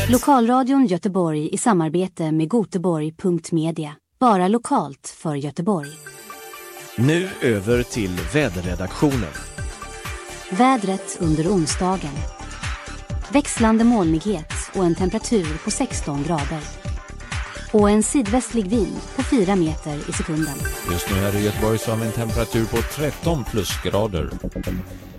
Lokalradion Göteborg i samarbete med Göteborg.media. Bara lokalt för Göteborg. Nu över till väderredaktionen. Vädret under onsdagen. Växlande molnighet och en temperatur på 16 grader. Och en sydvästlig vind på 4 meter i sekunden. Just nu här i Göteborg så har vi en temperatur på 13 plusgrader.